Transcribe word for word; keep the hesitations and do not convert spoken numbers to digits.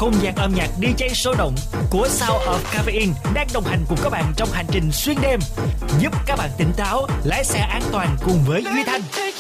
không gian âm nhạc đi jay sôi động của Sound of Caffeine đang đồng hành cùng các bạn trong hành trình xuyên đêm, giúp các bạn tỉnh táo, lái xe an toàn cùng với Duy Thanh.